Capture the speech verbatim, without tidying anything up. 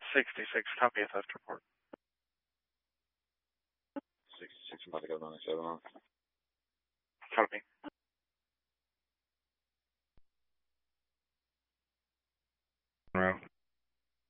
sixty-six, copy a theft report. sixty-six, I'm about to go ninety-seven on. Copy. Route.